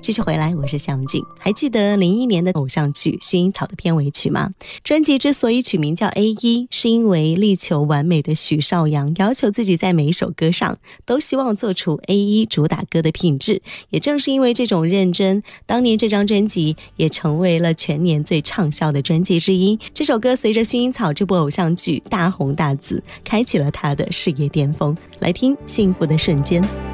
继续回来，我是向静。还记得01年的偶像剧《薰衣草》的片尾曲吗？专辑之所以取名叫 A1， 是因为力求完美的许绍洋要求自己在每一首歌上都希望做出 A1 主打歌的品质。也正是因为这种认真，当年这张专辑也成为了全年最畅销的专辑之一。这首歌随着《薰衣草》这部偶像剧大红大紫，开启了他的事业巅峰。来听《幸福的瞬间》。